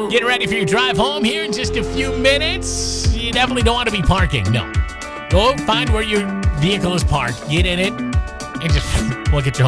Getting ready for your drive home here in just a few minutes. You definitely don't want to be parking. No. Go find where your vehicle is parked. Get in it and just we'll get you home.